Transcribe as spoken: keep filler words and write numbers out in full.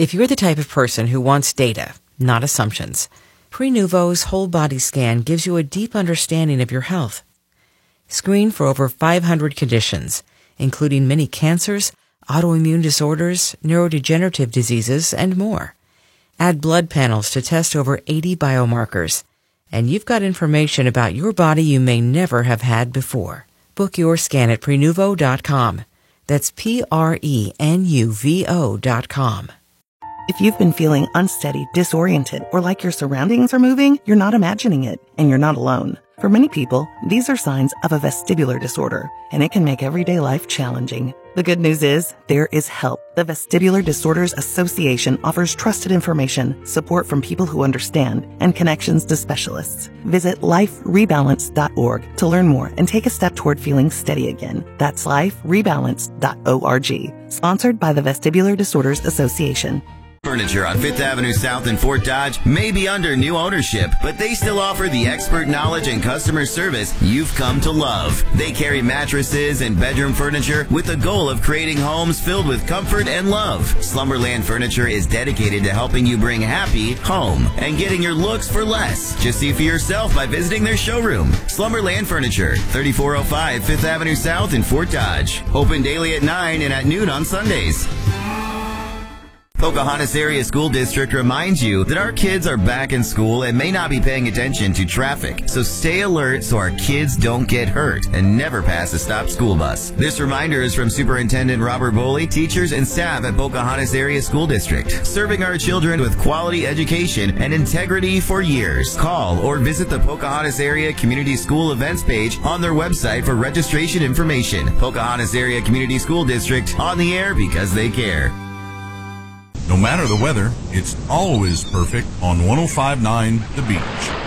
If you're the type of person who wants data, not assumptions, Prenuvo's whole body scan gives you a deep understanding of your health. Screen for over five hundred conditions, including many cancers, autoimmune disorders, neurodegenerative diseases, and more. Add blood panels to test over eighty biomarkers, and you've got information about your body you may never have had before. Book your scan at Prenuvo dot com. That's P R E N U V O dot com. If you've been feeling unsteady, disoriented, or like your surroundings are moving, you're not imagining it, and you're not alone. For many people, these are signs of a vestibular disorder, and it can make everyday life challenging. The good news is, there is help. The Vestibular Disorders Association offers trusted information, support from people who understand, and connections to specialists. Visit life rebalance dot org to learn more and take a step toward feeling steady again. That's life rebalance dot org. Sponsored by the Vestibular Disorders Association. Furniture on Fifth Avenue South in Fort Dodge may be under new ownership, but they still offer the expert knowledge and customer service you've come to love. They carry mattresses and bedroom furniture with the goal of creating homes filled with comfort and love. Slumberland Furniture is dedicated to helping you bring happy home and getting your looks for less. Just see for yourself by visiting their showroom. Slumberland Furniture, thirty-four oh five Fifth Avenue South in Fort Dodge. Open daily at nine and at noon on Sundays. Pocahontas Area School District reminds you that our kids are back in school and may not be paying attention to traffic. So stay alert so our kids don't get hurt and never pass a stopped school bus. This reminder is from Superintendent Robert Boley, teachers and staff at Pocahontas Area School District, serving our children with quality education and integrity for years. Call or visit the Pocahontas Area Community School Events page on their website for registration information. Pocahontas Area Community School District, on the air because they care. No matter the weather, it's always perfect on one oh five point nine The Beach.